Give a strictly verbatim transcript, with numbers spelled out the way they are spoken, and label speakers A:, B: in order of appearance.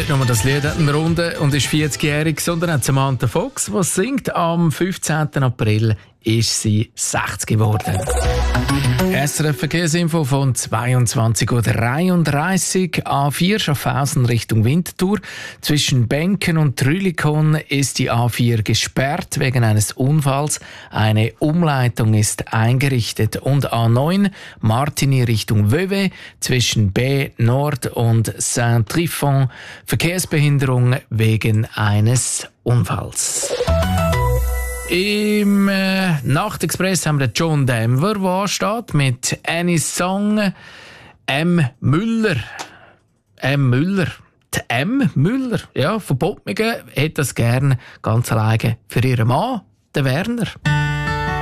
A: Nicht nur das Lied hat eine Runde und ist vierzigjährig, sondern auch Samantha Fox, die singt. Am fünfzehnten April ist sie sechzig geworden. S R F Verkehrsinfo von zweiundzwanzig Uhr dreiunddreißig. A vier Schaffhausen Richtung Winterthur. Zwischen Benken und Trülikon ist die A vier gesperrt wegen eines Unfalls. Eine Umleitung ist eingerichtet. Und A neun Martigny Richtung Vevey zwischen B Nord und Saint-Trifon. Verkehrsbehinderung wegen eines Unfalls. Im äh, Nachtexpress haben wir John Denver, der ansteht, mit Annie's Song. M. Müller. M. Müller. Die M. Müller, ja, von Bottmingen, hätte das gern ganz alleine für ihren Mann, den Werner.